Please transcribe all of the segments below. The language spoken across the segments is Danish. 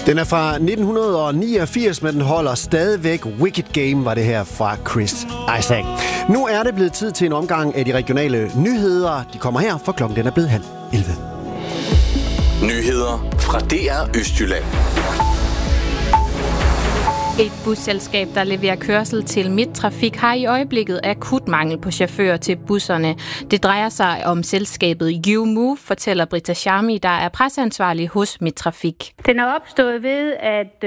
Den er fra 1989, men den holder stadigvæk. Wicked Game var det her fra Chris Isaak. Nu er det blevet tid til en omgang af de regionale nyheder. De kommer her, for klokken den er blevet 10:30. Nyheder fra DR Østjylland. Et busselskab, der leverer kørsel til Midttrafik, har i øjeblikket akut mangel på chauffører til busserne. Det drejer sig om selskabet YouMove, fortæller Britta Charmi, der er presseansvarlig hos Midttrafik. Den er opstået ved, at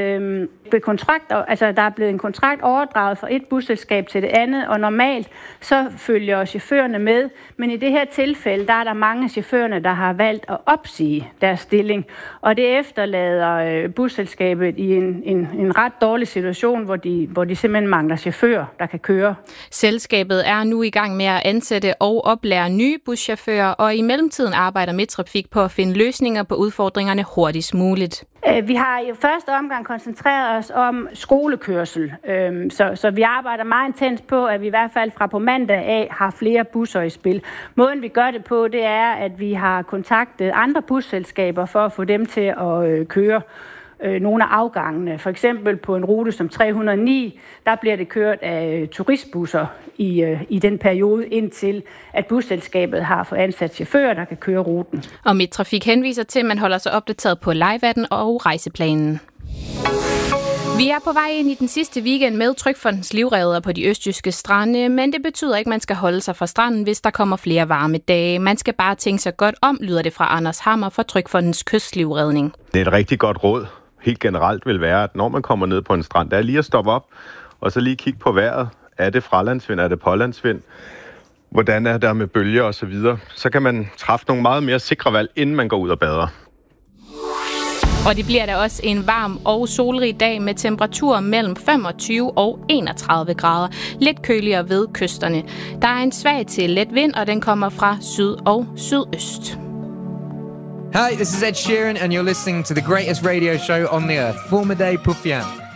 der er blevet en kontrakt overdraget fra et busselskab til det andet, og normalt så følger chaufførerne med. Men i det her tilfælde, der er der mange chaufførerne, der har valgt at opsige deres stilling. Og det efterlader busselskabet i en ret dårlig situation, hvor de simpelthen mangler chauffører, der kan køre. Selskabet er nu i gang med at ansætte og oplære nye buschauffører, og i mellemtiden arbejder Midttrafik på at finde løsninger på udfordringerne hurtigst muligt. Vi har i første omgang koncentreret os om skolekørsel, så vi arbejder meget intens på, at vi i hvert fald fra på mandag af har flere busser i spil. Måden vi gør det på, det er, at vi har kontaktet andre busselskaber for at få dem til at køre nogle af afgangene. For eksempel på en rute som 309, der bliver det kørt af turistbusser i den periode, indtil at busselskabet har fået ansat chauffører, der kan køre ruten. Og Midttrafik henviser til, at man holder sig opdateret på liveappen og rejseplanen. Vi er på vej ind i den sidste weekend med Trygfondens livredder på de østjyske strande, men det betyder ikke, at man skal holde sig fra stranden, hvis der kommer flere varme dage. Man skal bare tænke sig godt om, lyder det fra Anders Hammer fra Trygfondens kystlivredning. Det er et rigtig godt råd. Helt generelt vil være, at når man kommer ned på en strand, der er lige at stoppe op, og så lige kigge på vejret. Er det fralandsvind? Er det pålandsvind? Hvordan er der med bølger og så videre? Så kan man træffe nogle meget mere sikre valg, inden man går ud og bader. Og det bliver da også en varm og solrig dag med temperaturer mellem 25 og 31 grader. Lidt køligere ved kysterne. Der er en svag til let vind, og den kommer fra syd og sydøst. Hi, this is Ed Sheeran, and you're listening to the greatest radio show on the earth, Formidable Puffian.